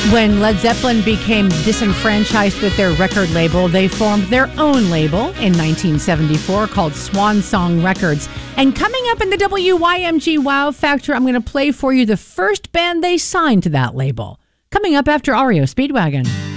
When Led Zeppelin became disenfranchised with their record label, they formed their own label in 1974 called Swan Song Records. And coming up in the WYMG Wow Factor, I'm going to play for you the first band they signed to that label. Coming up after REO Speedwagon.